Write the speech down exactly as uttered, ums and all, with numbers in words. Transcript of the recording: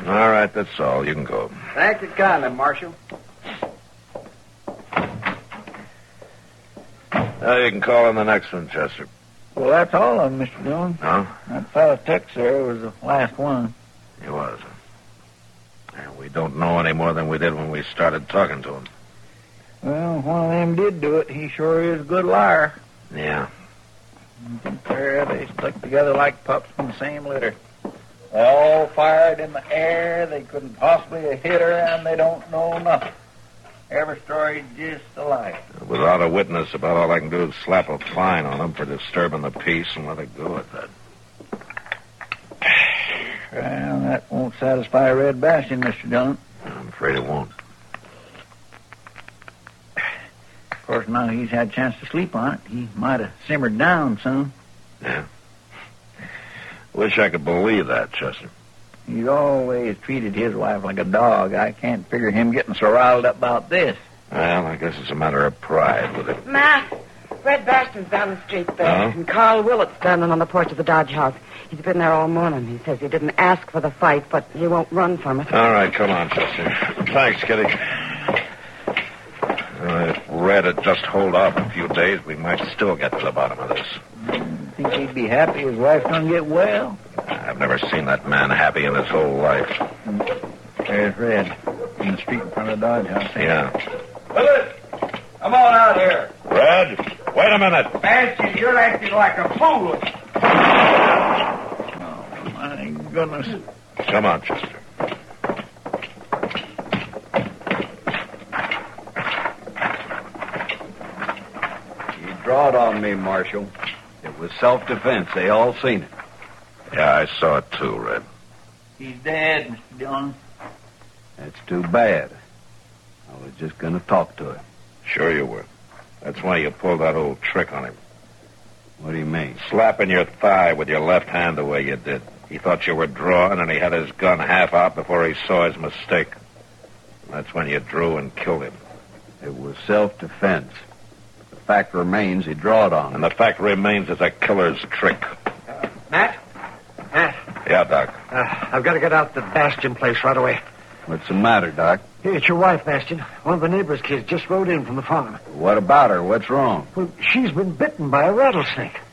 All right, that's all. You can go. Thank you kindly, Marshal. Now you can call in the next one, Chester. Well, that's all of them, Mister Dillon. No? That fellow Tex there was the last one. He was. And we don't know any more than we did when we started talking to him. Well, if one of them did do it, he sure is a good liar. Yeah. There, they stuck together like pups in the same litter. They all fired in the air. They couldn't possibly have hit her, and they don't know nothing. Every story just alike. Without a witness, about all I can do is slap a fine on them for disturbing the peace and let it go at that. Well, that won't satisfy Red Bastion, Mister Dillon. I'm afraid it won't. Of course, now he's had a chance to sleep on it. He might have simmered down some. Yeah. Wish I could believe that, Chester. He's always treated his wife like a dog. I can't figure him getting so riled up about this. Well, I guess it's a matter of pride with him. Matt, Red Bastion's down the street there. Oh? And Carl Willett's standing on the porch of the Dodge House. He's been there all morning. He says he didn't ask for the fight, but he won't run from it. All right, come on, Chester. Thanks, Kitty. Uh, if Red had just hold off a few days, we might still get to the bottom of this. Think he'd be happy his wife's gonna get well? I've never seen that man happy in his whole life. There's Red in the street in front of the Dodge House. Yeah. Willis, come on out here. Red, wait a minute. Bastion, you're acting like a fool. Oh, my goodness. Come on, Chester. You drawed on me, Marshal. It was self-defense. They all seen it. Yeah, I saw it too, Red. He's dead, Mister Dillon. That's too bad. I was just going to talk to him. Sure you were. That's why you pulled that old trick on him. What do you mean? Slapping your thigh with your left hand the way you did. He thought you were drawing, and he had his gun half out before he saw his mistake. That's when you drew and killed him. It was self-defense. The fact remains he drawed on And the fact remains it's a killer's trick. Uh, Matt? Matt? Yeah, Doc. Uh, I've got to get out to the Bastion place right away. What's the matter, Doc? Hey, it's your wife, Bastion. One of the neighbor's kids just rode in from the farm. What about her? What's wrong? Well, she's been bitten by a rattlesnake.